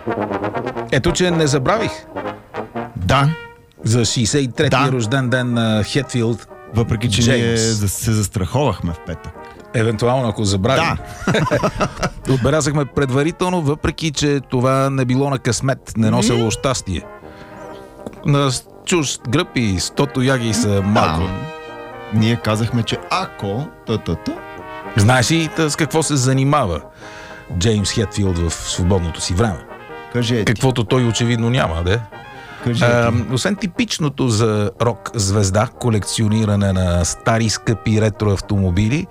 Ето, че не забравих. Да. За 63-ти рожден ден на Хетфилд. Въпреки, че ние се застраховахме в петък. Евентуално, ако забравим. Да. Отбелязахме предварително, въпреки, че това не било на късмет, не носело щастие. На чужд гръб и 100 тояги са малко. Ние казахме, че ако... Знаеш ли с какво се занимава Джеймс Хетфилд в свободното си време? Кажете. Каквото той очевидно няма, да? Освен типичното за рок звезда, колекциониране на стари скъпи ретро автомобили,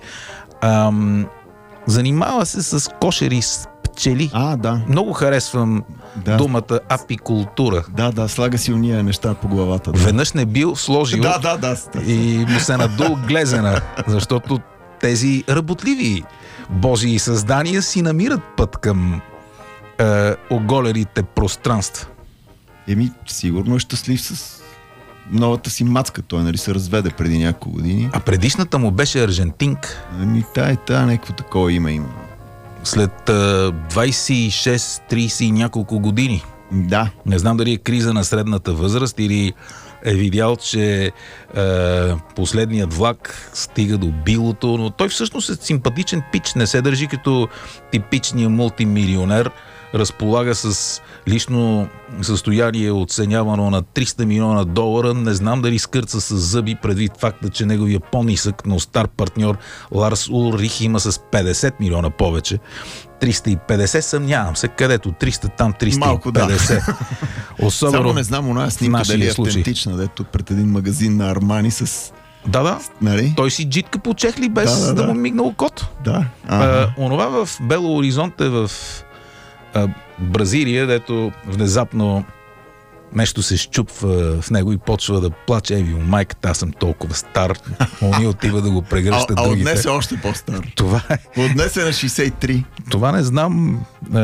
занимава се с кошери с пчели. Да. Много харесвам думата апикултура. Да, слага си уния неща по главата. Да. Веднъж не бил сложил и му се надул глезена, защото тези работливи божии създания си намират път към оголените пространства. Сигурно е щастлив с новата си мацка. Той се разведе преди няколко години. А предишната му беше аржентинка. Тая някакво такова има. След 26-30 и няколко години. Да. Не знам дали е криза на средната възраст или е видял, че последният влак стига до билото, но той всъщност е симпатичен пич, не се държи като типичния мултимилионер, разполага с лично състояние оценявано на $300 милиона. Не знам дали скърца с зъби предвид факта, че неговия по-нисък, но стар партньор Ларс Улрих има с $50 милиона повече. 350, съмнявам се, където 300, там 350. Малко, да. Особено само не знам, оная снимка дали е автентична, дето пред един магазин на Армани с... Да. Нали? Той си джитка по чехли без да му мигна окото. Да. Онова в Бело Оризонте в Бразилия, дето внезапно нещо се щупва в него и почва да плаче. Майката, аз съм толкова стар. Они отива да го прегръщат другите. А отнес е още по-стар. Това е. Отнес е на 63. Това не знам.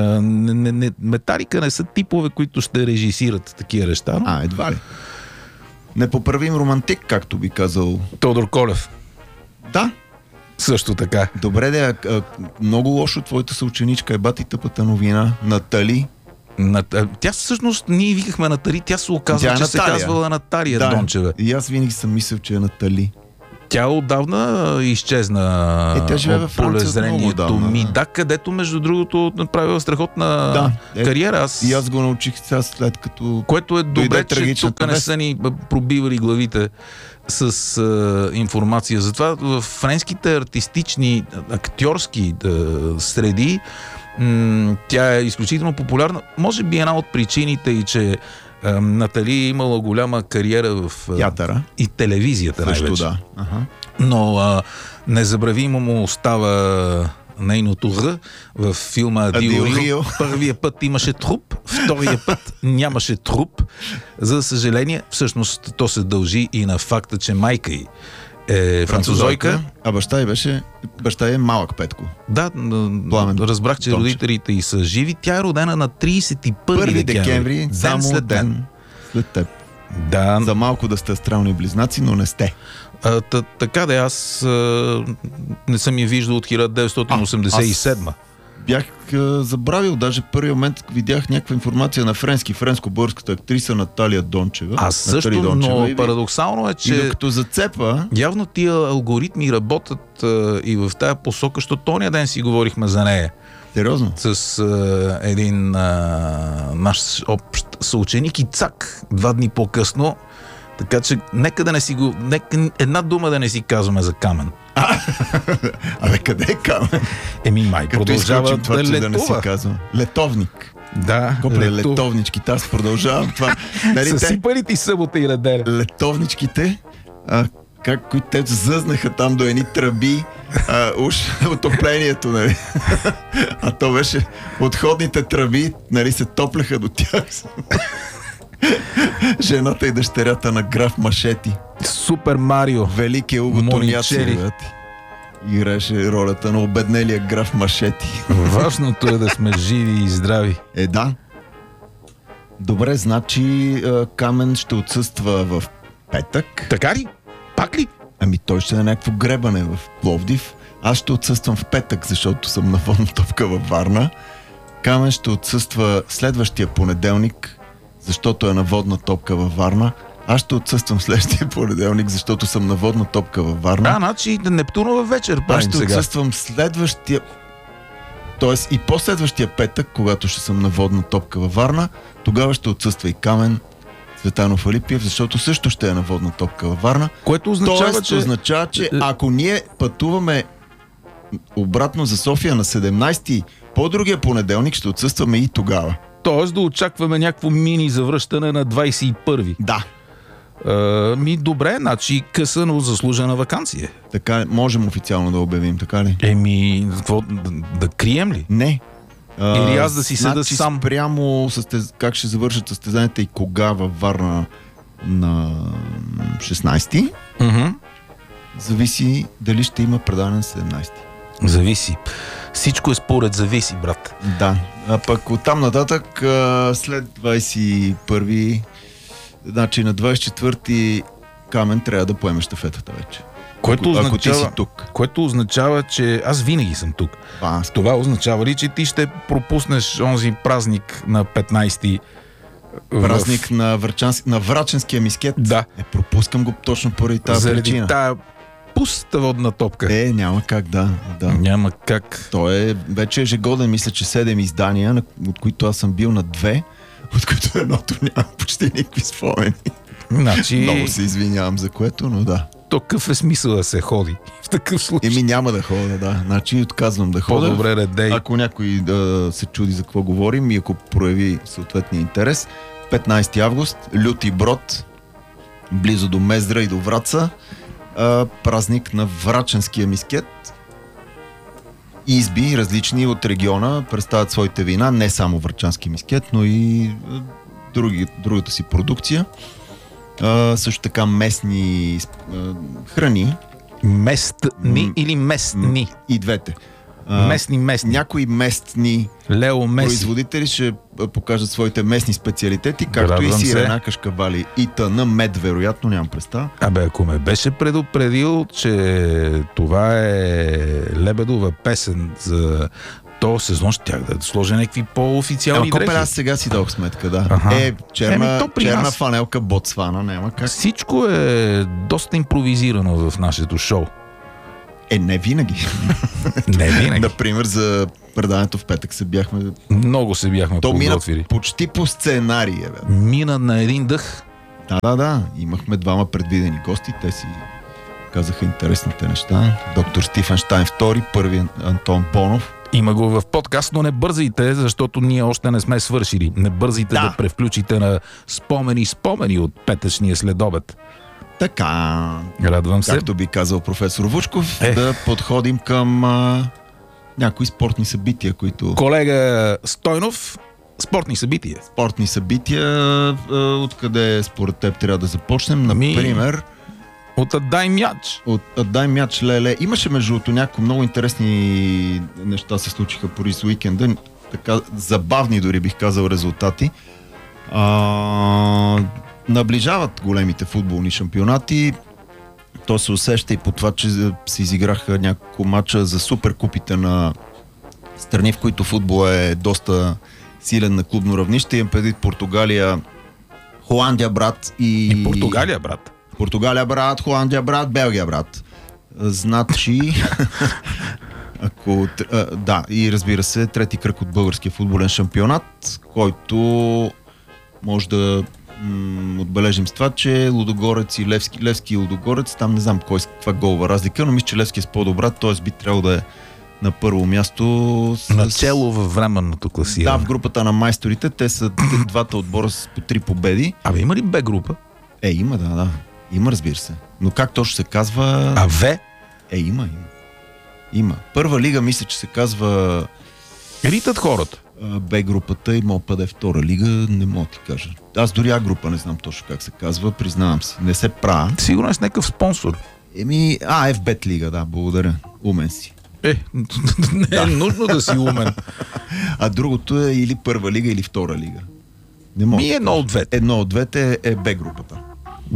Металика не са типове, които ще режисират такива неща. Едва ли. Непоправим романтик, както би казал Тодор Колев. Да. Също така. Добре, много лошо твоята съученичка е бати тъпата новина. Натали. Тя всъщност, ние викахме Натали, тя се оказва, че се казвала Наталия Дончева. И аз винаги съм мислял, че е Натали. Тя отдавна изчезна от полезрението ми. Да, където между другото направила страхотна кариера. И аз го научих сега след като... Което е добре, че тук не са ни пробивали главите с информация. Затова в френските артистични, актьорски среди тя е изключително популярна. Може би една от причините и, че Натали е имала голяма кариера в театъра и телевизията най-вече. Да. Но незабравимо му остава нейното Р в филма Адио Рио. Първия път имаше труп, втория път нямаше труп. За съжаление, всъщност то се дължи и на факта, че майка й е французойка. А баща е малък Петко. Да, разбрах, че родителите й са живи. Тя е родена на 31 декември, само след теб. Да. За малко да сте астрални близнаци, но не сте. Така да, аз не съм я виждал от 1987. Бях забравил, даже в първи момент видях някаква информация на френско-българската актриса Наталия Дончева. Аз също, но парадоксално е, че и като зацепа... явно тия алгоритми работят и в тая посока, защото тония ден си говорихме за нея. Сериозно? С един наш общ съученик Ицак 2 дни по-късно. Така че нека една дума да не си казваме за Камен. Абе, къде е Камен? Май продължава да летува. Да не си казва. Летовник. Да, летовничките. Аз продължавам това. Съсипали ти събота и неделя. Летовничките, които те зъзнаха там до едни тръби, уж отоплението, нали? А то беше отходните тръби, нали, се топляха до тях. Жената и дъщерята на граф Машети. Супер Марио. Великия Уго Тониаци играеше ролята на обеднелия граф Машети. Важното е да сме живи и здрави. Да. Добре, значи Камен ще отсъства в петък. Така ли? Пак ли? Той ще е някакво гребане в Пловдив. Аз ще отсъствам в петък, защото съм на водна топка във Варна. Камен ще отсъства следващия понеделник, защото е на водна топка във Варна. Аз ще отсъствам следващия понеделник, защото съм на водна топка във Варна. Значи Нептунова вечер Аз правим ще сега. отсъствам следващия... Тоест и последващия петък, когато ще съм на водна топка във Варна, тогава ще отсъства и Камен Цветанов Алипиев, защото също ще е на водна топка във Варна. Което означава, че ако ние пътуваме обратно за София на 17-ти, по другия понеделник ще отсъстваме и тогава. Тоест да очакваме някакво мини завръщане на 21-ви. Да. Добре, значи къса, но заслужена ваканция. Така можем официално да обявим, така ли? Какво, да крием ли? Не. Или аз да си седа сам? Прямо как ще завършат състезанията и кога във Варна на 16-ти, зависи дали ще има предаване на 17-ти. Зависи. Всичко е според зависи, брат. Да. А пък оттам нататък, след 21-ви, значи на 24-ти Камен трябва да поеме щафетата вече. Ако ти си тук. Което означава, че аз винаги съм тук. Това означава ли, че ти ще пропуснеш онзи празник на 15-ти? Празник на Враченския мискет? Да. Пропускам го точно поради тази причина. Тая пуста водна топка. Няма как, да. Няма как. Той вече ежегоден, мисля, че 7 издания, от които аз съм бил на 2, от които едното няма почти никакви спомени. Много се извинявам за което, но да. То какъв е смисъл да се ходи в такъв случай? Няма да ходя, да. Значи отказвам да ходя. По-добре редей. Ако някой се чуди за какво говорим и ако прояви съответния интерес, 15 август, Люти Брод, близо до Мездра и до Враца, празник на Враченския мискет. Изби различни от региона представят своите вина, не само врачански мискет, но и другата си продукция. Също така местни храни. Местни или местни? И двете. Местни. Някои местни производители ще покажат своите местни специалитети, както и сирена, кашкавали и тъна, мед, вероятно, нямам представа. Ако ме беше предупредил, че това е Лебедова песен за този сезон, щях да сложа някакви по-официални дрехи. Аз сега си дадох сметка, да. Черна фанелка Ботсвана, няма как. Всичко е доста импровизирано в нашето шоу. Не винаги. Не винаги. Например, за предаването в петък много се бяхме подготвили. Мина почти по сценария. Мина на един дъх. Да. Имахме двама предвидени гости. Те си казаха интересните неща. Доктор Стифенщайн II, първият Антон Бонов. Има го в подкаст, но не бързайте, защото ние още не сме свършили. Не бързайте да превключите на спомени от петъчния следобед. Така. Радвам се. Както би казал професор Вучков, да подходим към някои спортни събития, които... Колега Стойнов, спортни събития. Спортни събития, откъде според теб трябва да започнем? Например... От Отдай мяч. Отдай мяч, леле. Имаше между другото някои много интересни неща се случиха по уикенда. Така забавни дори бих казал резултати. Наближават големите футболни шампионати. То се усеща и по това, че се изиграха няколко мача за суперкупите на страни, в които футбол е доста силен на клубно равнище. Имам предвид Португалия, Холандия, брат и Португалия, брат. Португалия, брат, Холандия, брат, Белгия, брат. Значи... и разбира се, трети кръг от българския футболен шампионат, който може да отбележим с това, че Лудогорец и Левски и Лудогорец, там не знам каква голова разлика, но мисля, че Левски е с по-добра, т.е. би трябвало да е на първо място. Начело във временното класиране. Да, в групата на майсторите, те са двата отбора с по 3 победи. Има ли Б група? Има, да. Има, разбира се. Но как точно се казва... В? Има. Първа лига, мисля, че се казва... Ритат хората. Б групата и мога да е втора лига, не мога ти кажа. Аз дори А група не знам точно как се казва, признавам си. Не се правя. Сигурно е с някакъв спонсор. ФБ лига, да, благодаря. Умен си. Не е нужно да си умен. А другото е или първа лига, или втора лига. Не мога. Едно от двете. Едно от двете е Б групата.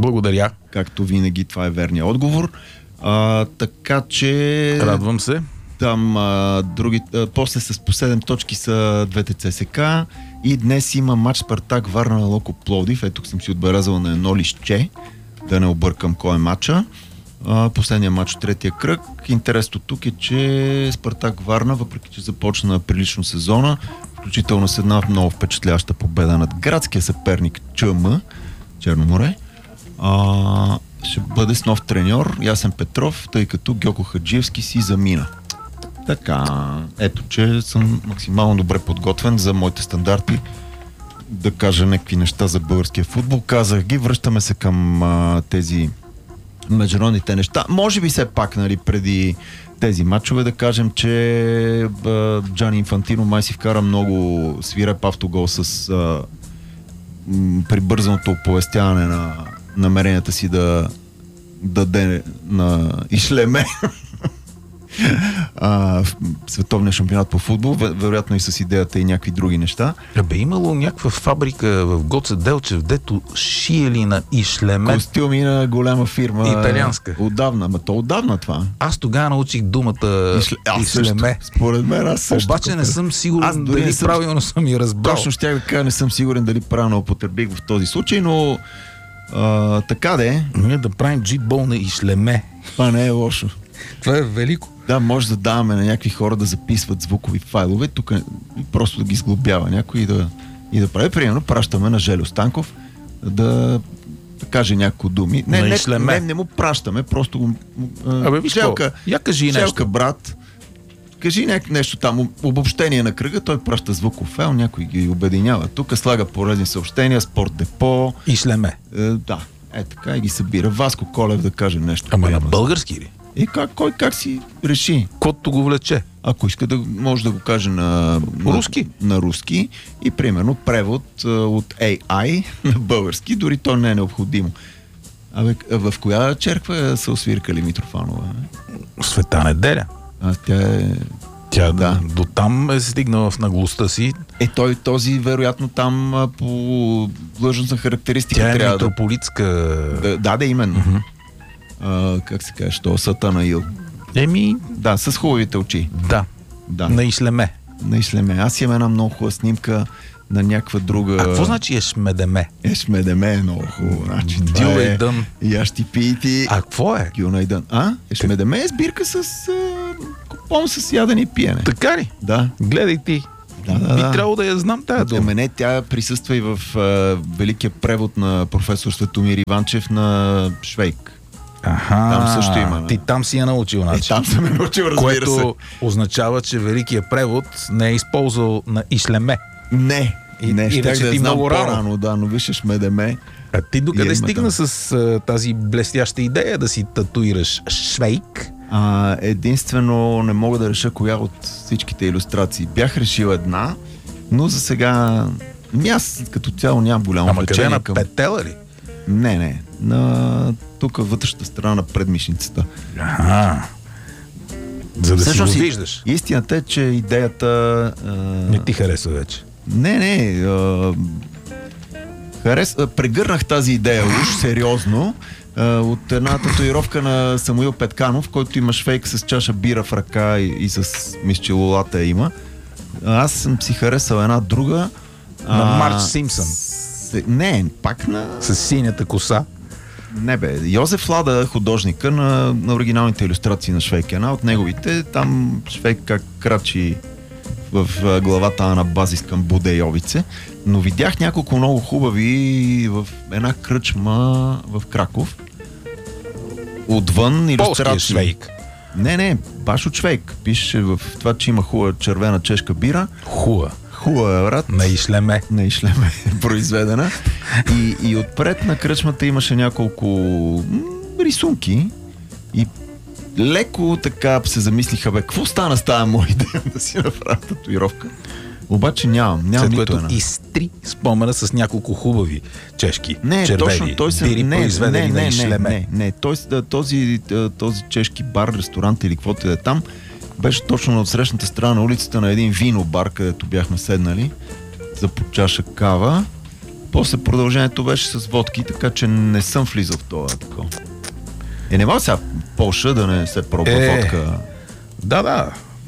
Благодаря. Както винаги, това е верният отговор. Така че... Радвам се. Там после с по 7 точки са двете ЦСК и днес има матч Спартак Варна на Локо Пловдив. Ето съм си отбелязал на едно листче, да не объркам кой е матча. Последният матч от третия кръг. Интересното тук е, че Спартак Варна, въпреки че започна прилично сезона, включително с една много впечатляваща победа над градския съперник ЧМ, Черно море, ще бъде с нов треньор Ясен Петров, тъй като Гьоко Хаджиевски си замина. Така, ето, че съм максимално добре подготвен за моите стандарти да кажа някакви неща за българския футбол. Казах ги, връщаме се към тези международните неща. Може би все пак, нали, преди тези матчове да кажем, че Джани Инфантино май си вкара много свиреп автогол с прибързаното оповестяване на намеренията си да даде на Ишлеме в световния шампионат по футбол, вероятно и с идеята и някакви други неща. Имало някаква фабрика в Гоце Делчев, дето шиели на Ишлеме. Костюми на голяма фирма. Италианска. Отдавна, то отдавна това. Аз тогава научих думата Ишлеме. Според мен аз също. Обаче не съм сигурен дали правилно съм я разбрал. Точно щях да кажа, не съм сигурен дали правилно употребих в този случай, но така де. Ние да правим джитбол на Ишлеме. Това не е лошо. Това е велико. Да, може да даваме на някакви хора да записват звукови файлове, тук просто да ги сглобява някой и да прави. Примерно пращаме на Желю Станков да каже няколко думи. Не му пращаме, просто го... Желка, я кажи нещо. Желка, брат, кажи нещо там, обобщение на кръга, той праща звуков файл, някой ги обединява. Тук слага полезни съобщения, спорт депо. Ишлеме. Да, така и ги събира. Васко Колев да каже нещо. Ама на български ли? И кой как си реши? Котто го влече. Ако иска може да го каже на руски. На руски и примерно превод от AI на български, дори то не е необходимо. В коя черква са освиркали Митрофанова? Света неделя. Тя до там е стигнала в наглостта си. Този вероятно там по длъжностна характеристика тя е трябва митрополитска. Да, именно. Как се каже, що Сатанаил. Да, с хубавите очи. Да. На Ишлеме. Аз имам една много хубава снимка на някаква друга... А какво значи Ешмедеме? Ешмедеме е много хубаво. Значи, Дюлайдън. Ящипиити. А какво е? Гюнайдън. Ешмедеме е сбирка с купон с ядене и пиене. Така ли? Да. Гледай ти. Би трябвало да я знам тая дума. Не, тя присъства и в великия превод на професор Светомир Иванчев на Швейк. Там също има. Ти там си я научил, значи. Там съм я научил, разбира което се. Което означава, че великият превод не е използвал на Ишлеме. Не, щях да ти много рано. Да, но виждаш Медеме. А ти докъде стигна с тази блестяща идея да си татуираш Швейк? Единствено не мога да реша коя от всичките илюстрации. Бях решил една, но за сега аз като цяло нямам голямо влечение. Ама къде, на петела ли? Не, на тук вътрешната страна на предмишницата. За да си го виждаш. Истината е, че идеята... Не ти харесва вече. Не. Прегърнах тази идея уж сериозно от една татуировка на Самуил Петканов, който има Швейк с чаша бира в ръка и с мисчелолата има. Аз съм си харесал една друга. На Марч Симпсън. Не, пак на... С синята коса. Не Йозеф Лада, художника на оригиналните илюстрации на Швейк. Една от неговите, там Швейк как крачи в главата на базис към Буде и Овице. Но видях няколко много хубави в една кръчма в Краков. Отвън илюстрации. Полския Швейк. Не, баш от Швейк. Пише в това, че има хубава червена чешка бира. Хубава, брат. На Ишлеме произведена. И отпред на кръчмата имаше няколко рисунки и леко така се замислиха, какво стана с тази моя идея да си направя татуировка? Обаче нямам след нито една. Изтри спомена с няколко хубави чешки червени. Точно, той се... произведени на Ишлеме. Не, този чешки бар, ресторант или каквото е там, беше точно на отсрещната страна на улицата на един вино бар, където бяхме седнали за по чаша кава. После продължението беше с водки, така че не съм влизал в това такова. Не мога сега в Полша да не се пробва водка. Да.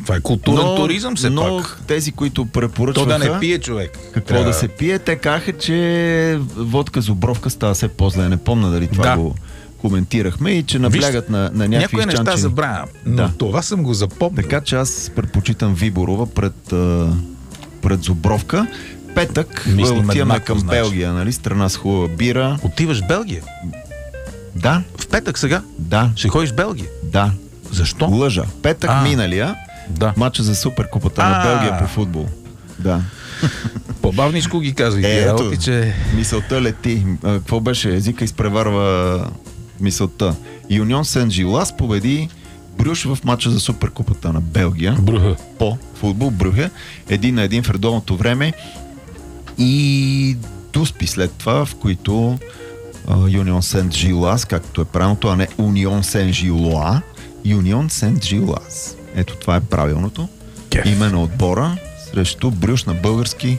Това е културен туризъм все пак. Тези, които препоръчваха... То да не пие човек. Какво да се пие, те казаха, че водка Зубровка става все по-зле. Не помня дали това го коментирахме и че наблягат на някакви някои изчанчени. неща забравя, но това съм го запомнил. Така че аз предпочитам Виборова пред Зубровка. Петък отиваме към Белгия, нали? Страна с хубава бира. Отиваш в Белгия? Да. В петък сега? Да. Ще ходиш в Белгия? Да. Защо? Лъжа. Петък миналия. Да. Матча за Суперкупата на Белгия по футбол. Да. По-бавничко ги казвай. Ето, че... мисълта лети. Какво беше? Езика изпреварва мисълта. Юнион Сен-Жилас победи Брюш в матча за Суперкупата на Белгия. Брюхе. По футбол. Брюхе. 1-1 в редовното време. И Дуспи след това, в които Юнион Сен-Жилас, както е правилното, а не Унион Сен-Жилоа. Юнион Сен-Жилас. Ето това е правилното. Име на отбора срещу Брюш на български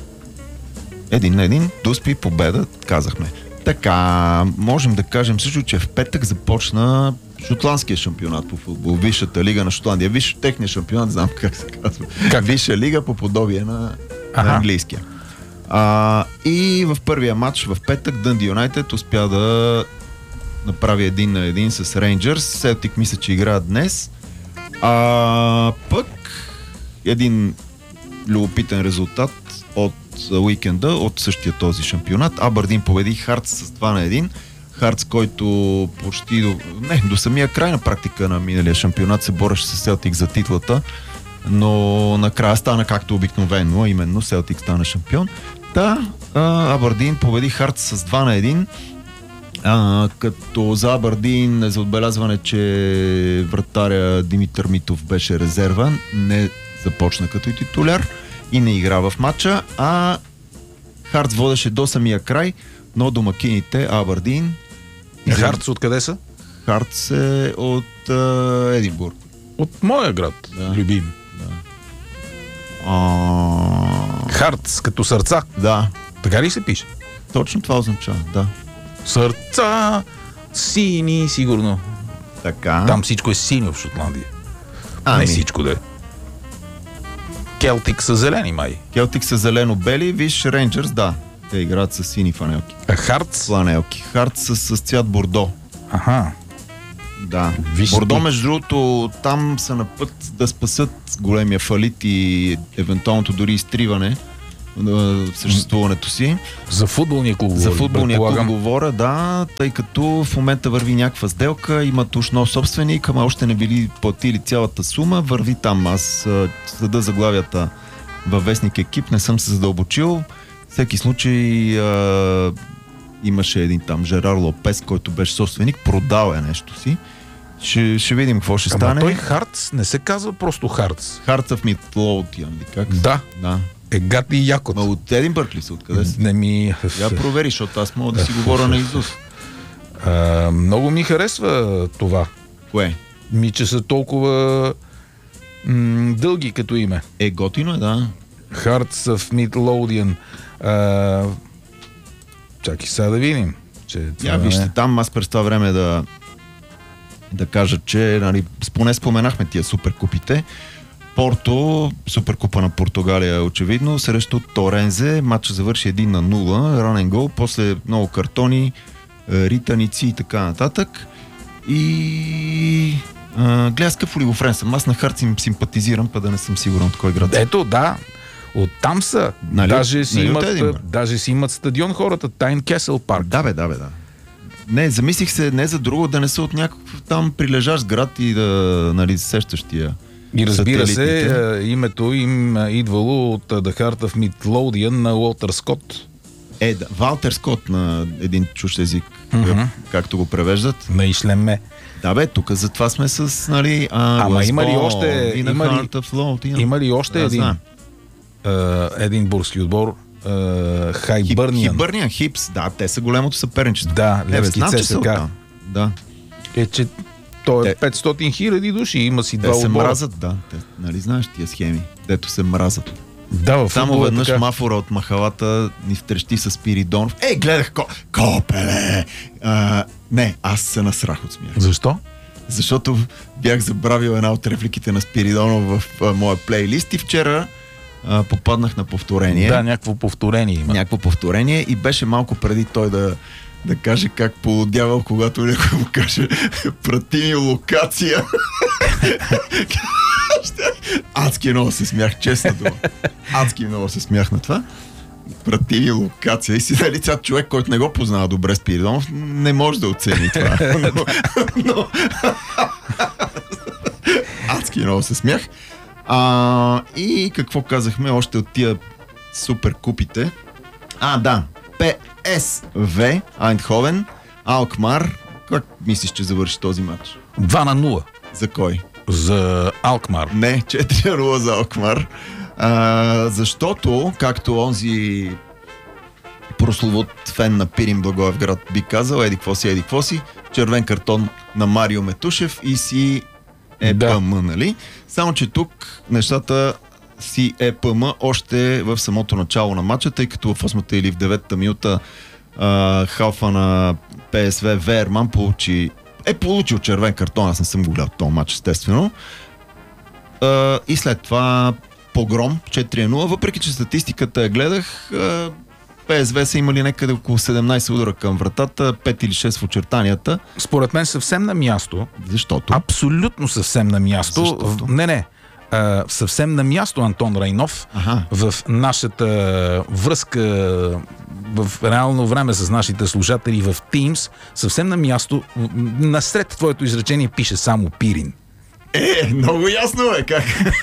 1-1. Дуспи победа, казахме. Така, можем да кажем също, че в петък започна шотландския шампионат по футбол. Висшата лига на Шотландия. Виж техния шампионат, знам как се казва. Висша лига по подобие на английския. И в първия матч в петък Дънди Юнайтед успя да направи 1-1 с Рейнджърс. Селтик мисля, че играят днес. Пък един любопитен резултат от уикенда, от същия този шампионат. Абърдин победи Хартс с 2-1. Хартс, който почти до самия край на практика на миналия шампионат се бореше с Селтик за титлата, но накрая стана както обикновено, именно Селтик стана шампион. Абърдин победи Хартс с 2-1. Като за Абърдин е за отбелязване, че вратаря Димитър Митов беше резервен, не започна като титуляр и не игра в матча, а Хартс водеше до самия край, но домакините Абърдин... Хартс откъде са? Хартс е от Единбург. От моя град, любим. Хартс, като сърца. Да. Така ли се пише? Точно това означава, да. Сърца, сини, сигурно. Така. Там всичко е синьо в Шотландия. Не всичко да е. Келтик са зелени, май. Келтик са зелено-бели, виж Рейнджърс, да. Те играят с сини фланелки. А Хартс? Фланелки. Хартс с цвят бордо. Аха. Да. Бордо, между другото, там са на път да спасат големия фалит и евентуалното дори изтриване на съществуването си. За футболния клуб. За футболния клуб говоря, да, тъй като в момента върви някаква сделка, имат уж нов собственик, ама още не били платили цялата сума, върви там. Аз следа заглавията във вестник Екип, не съм се задълбочил. Всеки случай имаше един там Жерар Лопес, който беше собственик, продал е нещо си. Ще видим какво ще стане. Той Хартс не се казва просто Хартс. Хартс в Мидлоудиан, как? Да. Е гад и якот. Ма от Единбърг ли са? Откъде са? Не ми... Я провери, защото аз мога да си говоря на Изус. Много ми харесва това. Кое? Че са толкова дълги като име. Готино е, да. Hearts of Midlothian. Чакай сега да видим. Вижте, там аз през това време да кажа, че поне споменахме тия суперкупите. Порто, суперкупа на Португалия очевидно, срещу Торензе. Матча завърши 1-0, ранен гол, после много картони, ританици и така нататък. И гледа с къв олигофрен съм. Аз на Хартс им симпатизирам, па да не съм сигурен от кой град. Ето, да. Оттам са. Даже си имат стадион хората. Тайн Кесъл парк. Да, бе. Не, замислих се не за друго, да не са от някакъв там прилежащ град и да сещащия. И разбира се, името им идвало от The Heart of Midlothian на Уолтер Скот. Валтер Скот на един чужд език, както го превеждат. На Ишлеме. Да бе, тук затова сме с, ама има ли още един бурски отбор? Хибърниан, Хипс, да, те са големото съперничество. Да, Левски ЦСК. Да. Че той е 500 хиляди души, има си два отбора. Те се мразят, да. Те, знаеш тия схеми, дето се мразят. Да, само веднъж мафора от махалата ни втрещи с Спиридонов. Гледах Копеле! Не, аз се насрах от смях. Защо? защото бях забравил една от репликите на Спиридонов в моя плейлист и вчера попаднах на повторение. Да, някакво повторение има. Някакво повторение и беше малко преди той да каже как полудявал, когато някой му каже прати ми локация. Адски много се смях, честно дума. Адски много се смях на това. Прати ми локация. И си дали цял човек, който не го познава добре Спиридонов, не може да оцени това. Но... Адски много се смях. И какво казахме още от тия супер купите? Да. ПСВ Айндховен, Алкмар. Как мислиш, че завърши този матч? 2-0. За кой? За Алкмар. Не, 4-0 за Алкмар. Защото, както онзи прословут фен на Пирин Благоевград би казал, еди какво си, червен картон на Марио Метушев и си ЕПМ, нали? Само, че тук нещата си ЕПМ още в самото начало на матча, тъй като в 8-та или в 9-та минута халфа на ПСВ Верман получил червен картон. Аз не съм го гледал този матч, естествено. И след това погром 4-0, въпреки че статистиката я гледах, ПСВ са имали някъде около 17 удара към вратата, 5 или 6 в очертанията. Според мен съвсем на място. Защото? Абсолютно съвсем на място. Защото? Не. Съвсем на място Антон Райнов в нашата връзка в реално време с нашите слушатели в Teams, съвсем на място, насред твоето изречение пише само Пирин. Много ясно е как.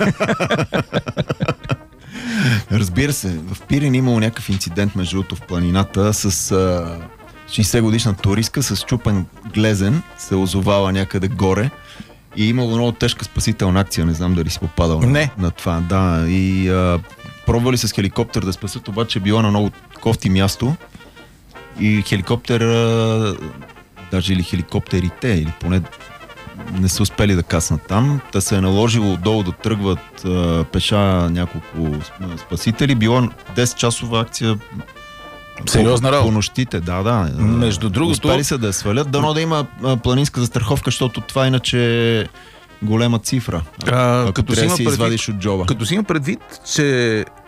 Разбира се, в Пирин имало някакъв инцидент между другото в планината с 60 годишна туристка с чупен глезен, се озовава някъде горе и имало много тежка спасителна акция, не знам дали си попадал на това. Да, и пробвали с хеликоптер да спасат, обаче било на много кофти място и даже или хеликоптерите, или поне не са успели да каснат там. Та се е наложило долу да тръгват пеша няколко спасители. Било 10-часова акция. Сериозна работа. По нощите, да. Между другото... Успели се да я свалят. Дано да има планинска застраховка, защото това иначе е голема цифра. Ако трябва да се извадиш от джоба. Като си има предвид, че